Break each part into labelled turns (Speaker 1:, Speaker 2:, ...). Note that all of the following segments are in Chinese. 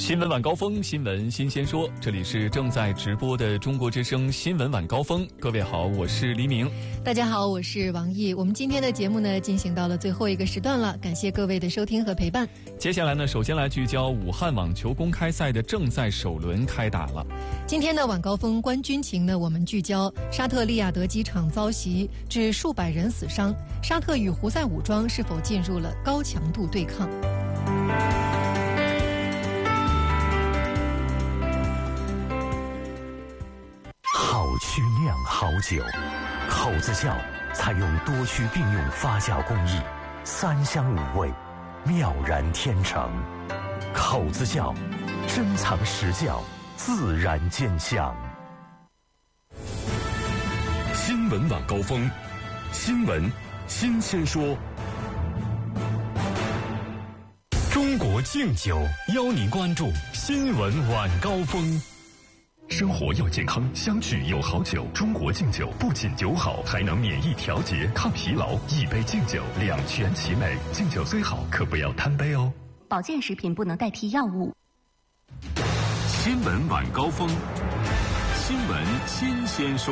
Speaker 1: 新闻晚高峰，新闻新鲜说，这里是正在直播的中国之声新闻晚高峰。各位好，我是黎明。
Speaker 2: 大家好，我是王毅。我们今天的节目呢，进行到了最后一个时段了，感谢各位的收听和陪伴。
Speaker 1: 接下来呢，首先来聚焦武汉网球公开赛的正赛首轮开打了。
Speaker 2: 今天的晚高峰观军情呢，我们聚焦沙特利雅得机场遭袭，致数百人死伤，沙特与胡塞武装是否进入了高强度对抗？
Speaker 3: 好曲酿好酒，口子窖采用多区并用发酵工艺，3香5味，妙然天成。口子窖珍藏实窖，自然兼香。
Speaker 4: 新闻晚高峰，新闻新鲜说。中国敬酒邀您关注新闻晚高峰。生活要健康，相聚有好酒。中国敬酒不仅酒好，还能免疫调节、抗疲劳。一杯敬酒，两全其美。敬酒虽好，可不要贪杯哦。
Speaker 5: 保健食品不能代替药物。
Speaker 4: 新闻晚高峰，新闻新鲜说。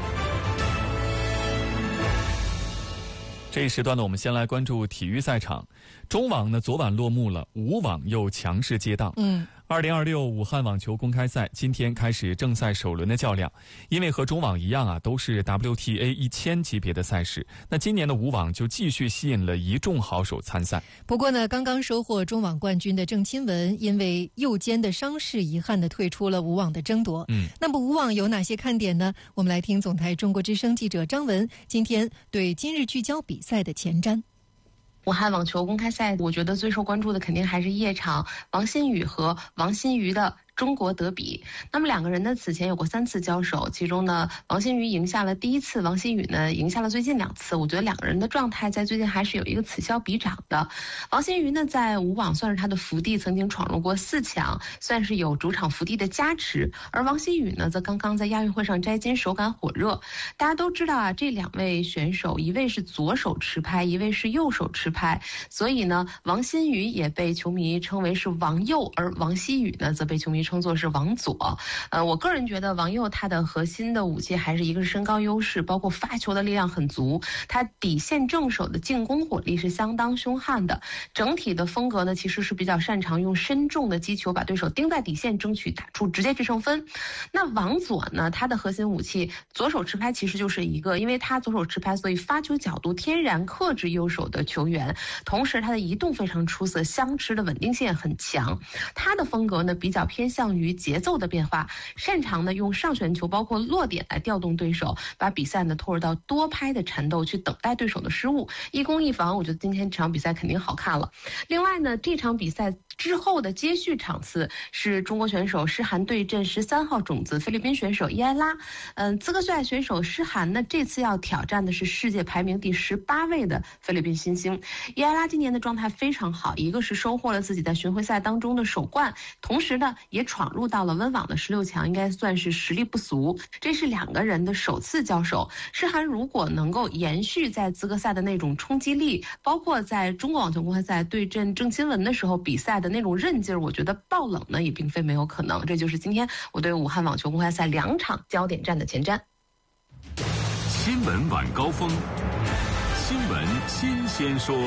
Speaker 1: 这一时段呢，我们先来关注体育赛场。中网呢，昨晚落幕了，武网又强势接档。2026武汉网球公开赛今天开始正赛首轮的较量。因为和中网一样啊，都是 WTA 1000级别的赛事，那今年的武网就继续吸引了一众好手参赛。
Speaker 2: 不过呢，刚刚收获中网冠军的郑钦文因为右肩的伤势，遗憾地退出了武网的争夺。那么武网有哪些看点呢？我们来听总台中国之声记者张文今天对今日聚焦比赛的前瞻。
Speaker 6: 武汉网球公开赛，我觉得最受关注的肯定还是夜场王欣雨和王欣瑜的中国德比。那么两个人呢，此前有过3次交手，其中呢，王欣瑜赢下了第1次，王欣雨呢赢下了最近2次。我觉得两个人的状态在最近还是有一个此消彼长的。王欣瑜呢，在武网算是他的福地，曾经闯入过4强，算是有主场福地的加持。而王欣雨呢，则刚刚在亚运会上摘金，手感火热。大家都知道啊，这2位选手，一位是左手持拍，一位是右手持拍，所以呢，王欣瑜也被球迷称为是王右，而王欣雨呢，则被球迷称作是王左。我个人觉得王右他的核心的武器还是一个是身高优势，包括发球的力量很足，他底线正手的进攻火力是相当凶悍的。整体的风格呢，其实是比较擅长用身重的击球把对手盯在底线，争取打出直接制胜分。那王左呢，他的核心武器左手持拍其实就是一个，因为他左手持拍，所以发球角度天然克制右手的球员，同时他的移动非常出色，相持的稳定性很强。他的风格呢，比较偏向于节奏的变化，擅长呢用上旋球包括落点来调动对手，把比赛呢拖入到多拍的缠斗，去等待对手的失误，一攻一防。我觉得今天这场比赛肯定好看了。另外呢，这场比赛之后的接续场次是中国选手施涵对阵13号种子菲律宾选手伊埃拉。资格赛选手施涵呢，这次要挑战的是世界排名第18位的菲律宾新星。伊埃拉今年的状态非常好，一个是收获了自己在巡回赛当中的首冠，同时呢也闯入到了温网的16强，应该算是实力不俗。这是2个人的首次交手。施涵如果能够延续在资格赛的那种冲击力，包括在中国网球公开赛对阵郑钦文的时候比赛的那种韧劲儿，我觉得爆冷呢也并非没有可能。这就是今天我对武汉网球公开赛2场焦点战的前瞻。
Speaker 4: 新闻晚高峰，新闻新鲜说。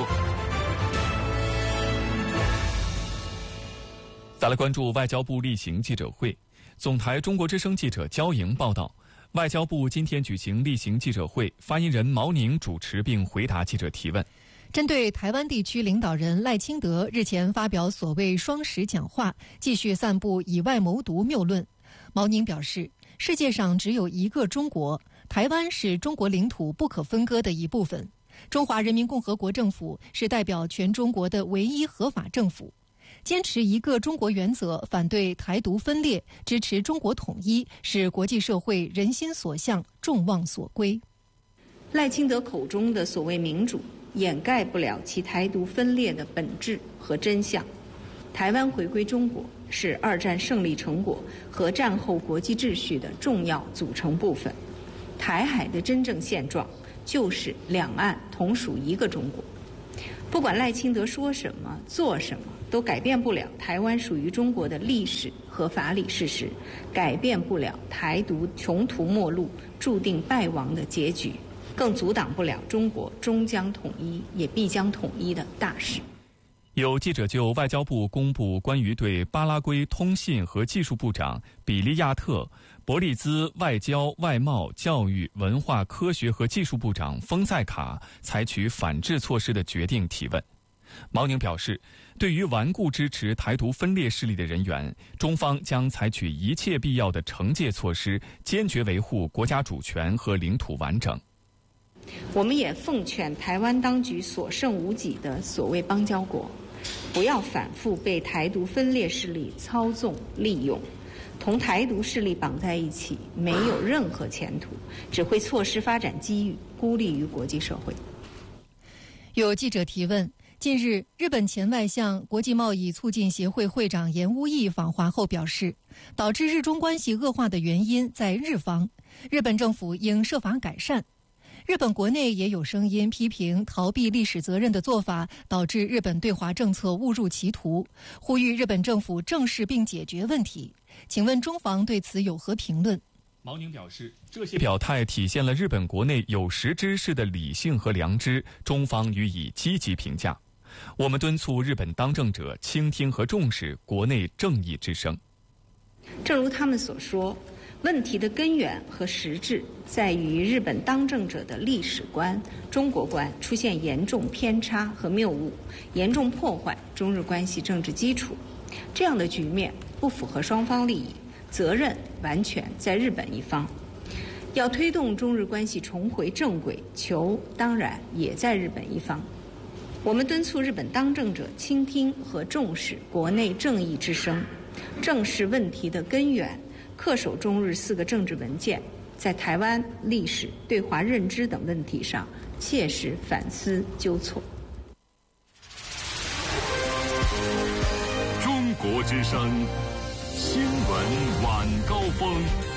Speaker 1: 再来关注外交部例行记者会。总台中国之声记者焦莹报道，外交部今天举行例行记者会，发言人毛宁主持并回答记者提问。
Speaker 2: 针对台湾地区领导人赖清德日前发表所谓双十讲话，继续散布以外谋独谬论，毛宁表示，世界上只有一个中国，台湾是中国领土不可分割的一部分，中华人民共和国政府是代表全中国的唯一合法政府，坚持一个中国原则，反对台独分裂，支持中国统一，是国际社会人心所向，众望所归。
Speaker 7: 赖清德口中的所谓民主，掩盖不了其台独分裂的本质和真相。台湾回归中国是2战胜利成果和战后国际秩序的重要组成部分。台海的真正现状就是两岸同属一个中国。 不管赖清德说什么、做什么，都改变不了台湾属于中国的历史和法理事实，改变不了台独穷途末路、注定败亡的结局，更阻挡不了中国终将统一，也必将统一的大势。
Speaker 1: 有记者就外交部公布关于对巴拉圭通信和技术部长比利亚特、伯利兹外交、外贸、教育、文化、科学和技术部长丰塞卡采取反制措施的决定提问。毛宁表示，对于顽固支持台独分裂势力的人员，中方将采取一切必要的惩戒措施，坚决维护国家主权和领土完整。
Speaker 7: 我们也奉劝台湾当局所剩无几的所谓邦交国，不要反复被台独分裂势力操纵利用，同台独势力绑在一起没有任何前途，只会错失发展机遇，孤立于国际社会。
Speaker 2: 有记者提问，近日日本前外相、国际贸易促进协会会长岩屋义访华后表示，导致日中关系恶化的原因在日方，日本政府应设法改善。日本国内也有声音批评逃避历史责任的做法导致日本对华政策误入歧途，呼吁日本政府正视并解决问题。请问中方对此有何评论？
Speaker 1: 毛宁表示，这些表态体现了日本国内有识之士的理性和良知，中方予以积极评价。我们敦促日本当政者倾听和重视国内正义之声。
Speaker 7: 正如他们所说，问题的根源和实质在于日本当政者的历史观、中国观出现严重偏差和谬误，严重破坏中日关系政治基础。这样的局面不符合双方利益，责任完全在日本一方。要推动中日关系重回正轨，球当然也在日本一方。我们敦促日本当政者倾听和重视国内正义之声，正视问题的根源，恪守中日4个政治文件，在台湾历史、对华认知等问题上切实反思纠错。
Speaker 4: 中国之声新闻晚高峰。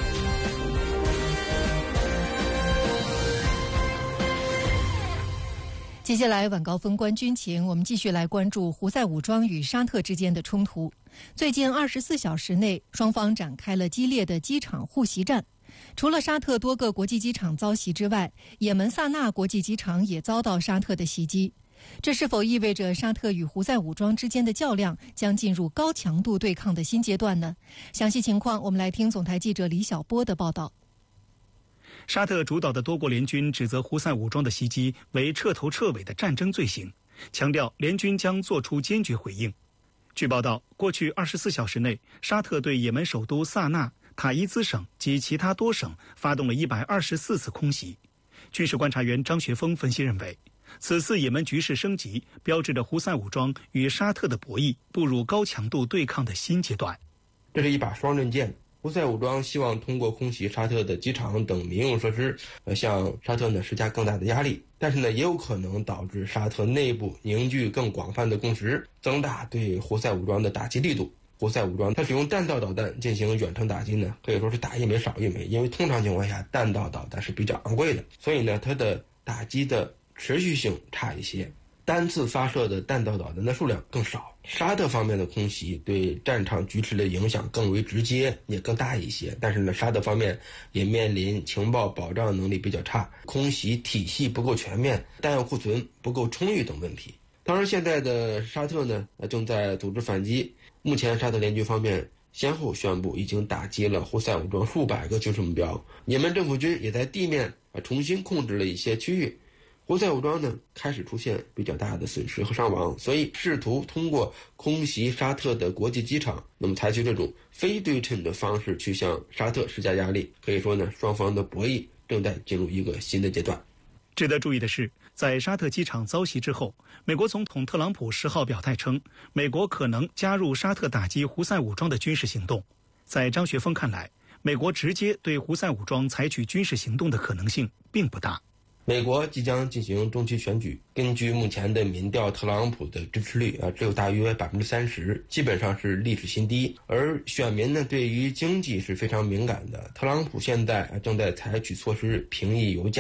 Speaker 2: 接下来晚高峰观军情，我们继续来关注胡塞武装与沙特之间的冲突。最近24小时内，双方展开了激烈的机场互袭战。除了沙特多个国际机场遭袭之外，也门萨那国际机场也遭到沙特的袭击。这是否意味着沙特与胡塞武装之间的较量将进入高强度对抗的新阶段呢？详细情况，我们来听总台记者李晓波的报道。
Speaker 8: 沙特主导的多国联军指责胡塞武装的袭击为彻头彻尾的战争罪行，强调联军将做出坚决回应。据报道，过去24小时内，沙特对也门首都萨那、塔伊兹省及其他多省发动了124次空袭。军事观察员张学峰分析认为，此次也门局势升级，标志着胡塞武装与沙特的博弈步入高强度对抗的新阶段。
Speaker 9: 这是一把双刃剑。胡塞武装希望通过空袭沙特的机场等民用设施，向沙特施加更大的压力，但是也有可能导致沙特内部凝聚更广泛的共识，增大对胡塞武装的打击力度。胡塞武装它使用弹道导弹进行远程打击可以说是打一枚少一枚，因为通常情况下弹道导弹是比较昂贵的，所以它的打击的持续性差一些，单次发射的弹道导弹的数量更少。沙特方面的空袭对战场局势的影响更为直接，也更大一些，但是沙特方面也面临情报保障能力比较差、空袭体系不够全面、弹药库存不够充裕等问题。当然现在的沙特正在组织反击，目前沙特联军方面先后宣布已经打击了胡塞武装数百个军事目标，也门政府军也在地面重新控制了一些区域。胡塞武装开始出现比较大的损失和伤亡，所以试图通过空袭沙特的国际机场，那么采取这种非对称的方式去向沙特施加压力。可以说双方的博弈正在进入一个新的阶段。
Speaker 8: 值得注意的是，在沙特机场遭袭之后，美国总统特朗普10号表态称，美国可能加入沙特打击胡塞武装的军事行动。在张学峰看来，美国直接对胡塞武装采取军事行动的可能性并不大。
Speaker 9: 美国即将进行中期选举，根据目前的民调，特朗普的支持率只有大约30%，基本上是历史新低。而选民对于经济是非常敏感的，特朗普现在正在采取措施平抑油价，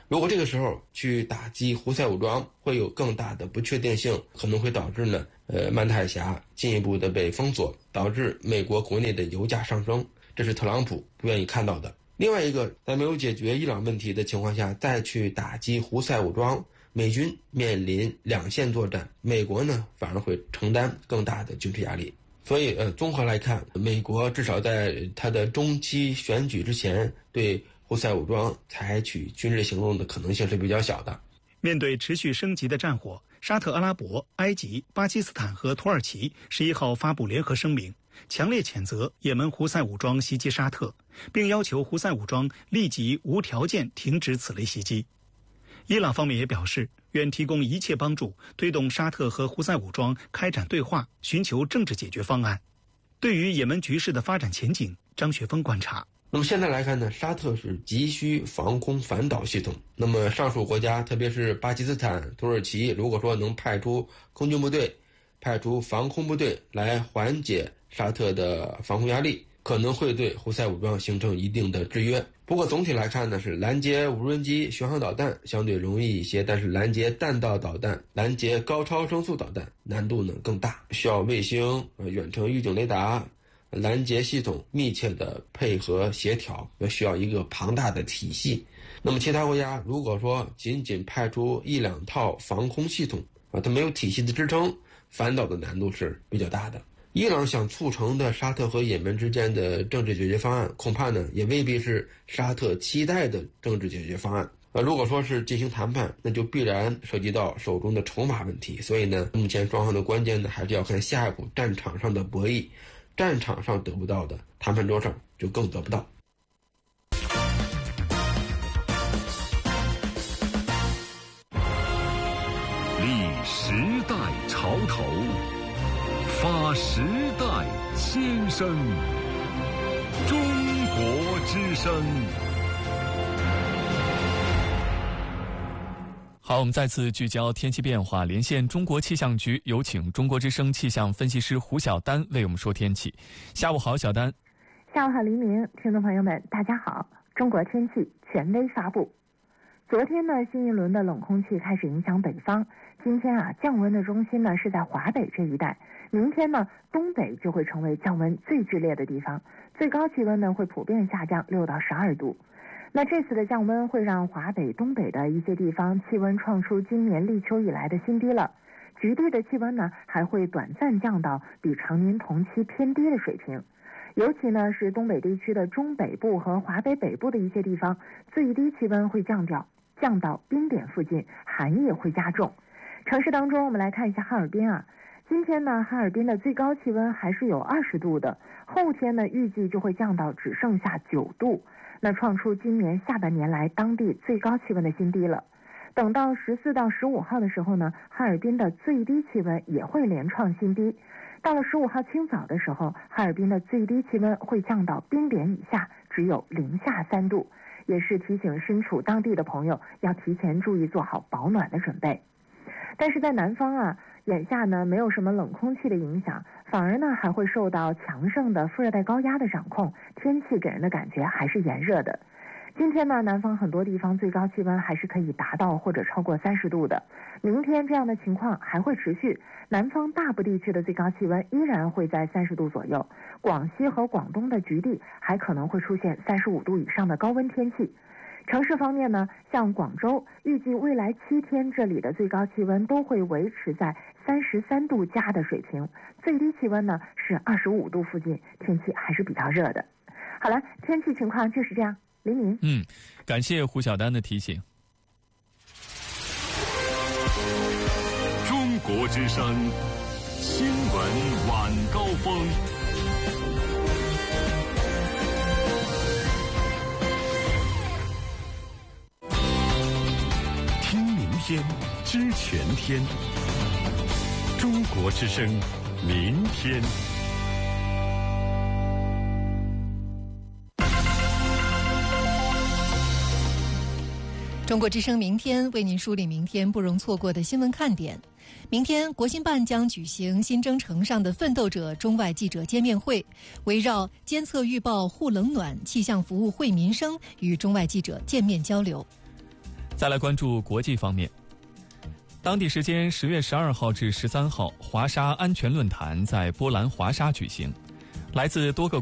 Speaker 9: 如果这个时候去打击胡塞武装，会有更大的不确定性，可能会导致呢曼特海峡进一步的被封锁，导致美国国内的油价上升，这是特朗普不愿意看到的。另外一个，在没有解决伊朗问题的情况下再去打击胡塞武装，美军面临两线作战，美国呢反而会承担更大的军事压力。所以综合来看，美国至少在它的中期选举之前，对胡塞武装采取军事行动的可能性是比较小的。
Speaker 8: 面对持续升级的战火，沙特阿拉伯、埃及、巴基斯坦和土耳其11号发布联合声明，强烈谴责也门胡塞武装袭击沙特，并要求胡塞武装立即无条件停止此类袭击。伊朗方面也表示，愿提供一切帮助，推动沙特和胡塞武装开展对话，寻求政治解决方案。对于也门局势的发展前景，张雪峰观察。
Speaker 9: 那么现在来看呢，沙特是急需防空反导系统。那么上述国家，特别是巴基斯坦、土耳其，如果说能派出空军部队、派出防空部队来缓解沙特的防空压力，可能会对胡塞武装形成一定的制约。不过总体来看呢，是拦截无人机、巡航导弹相对容易一些，但是拦截弹道导弹、拦截高超声速导弹难度呢更大，需要卫星、远程预警雷达、拦截系统密切的配合协调，需要一个庞大的体系。那么其他国家如果说仅仅派出1、2套防空系统它没有体系的支撑，反导的难度是比较大的。伊朗想促成的沙特和也门之间的政治解决方案，恐怕呢也未必是沙特期待的政治解决方案。如果说是进行谈判，那就必然涉及到手中的筹码问题。所以呢，目前双方的关键呢，还是要看下一步战场上的博弈。战场上得不到的，谈判桌上就更得不到。
Speaker 4: 立时代潮头，发时代先声。中国之声。
Speaker 1: 好，我们再次聚焦天气变化，连线中国气象局，有请中国之声气象分析师胡晓丹为我们说天气。下午好，小丹。
Speaker 10: 下午好，黎明，听众朋友们，大家好。中国天气权威发布。昨天呢，新一轮的冷空气开始影响北方。今天降温的中心呢是在华北这一带。明天呢，东北就会成为降温最剧烈的地方，最高气温呢会普遍下降6到12度。那这次的降温会让华北、东北的一些地方气温创出今年立秋以来的新低了。局地的气温呢还会短暂降到比常年同期偏低的水平。尤其呢是东北地区的中北部和华北北部的一些地方，最低气温会降到冰点附近，寒意会加重。城市当中，我们来看一下哈尔滨今天呢，哈尔滨的最高气温还是有20度的，后天呢预计就会降到只剩下9度，那创出今年下半年来当地最高气温的新低了。等到14到15号的时候呢，哈尔滨的最低气温也会连创新低。到了15号清早的时候，哈尔滨的最低气温会降到冰点以下，只有零下3度，也是提醒身处当地的朋友要提前注意做好保暖的准备。但是在南方眼下呢没有什么冷空气的影响，反而呢还会受到强盛的副热带高压的掌控，天气给人的感觉还是炎热的。今天呢，南方很多地方最高气温还是可以达到或者超过30度的。明天这样的情况还会持续，南方大部地区的最高气温依然会在30度左右，广西和广东的局地还可能会出现35度以上的高温天气。城市方面呢，像广州，预计未来7天这里的最高气温都会维持在33度加的水平，最低气温呢是25度附近，天气还是比较热的。好了，天气情况就是这样。黎明。
Speaker 1: 感谢胡晓丹的提醒。
Speaker 4: 中国之声新闻晚高峰。听明天，知全天。中国之声明天。
Speaker 2: 中国之声明天为您梳理明天不容错过的新闻看点。明天，国新办将举行新征程上的奋斗者中外记者见面会，围绕监测预报护冷暖气象服务惠民生与中外记者见面交流。
Speaker 1: 再来关注国际方面。当地时间10月12号至13号，华沙安全论坛在波兰华沙举行，来自多个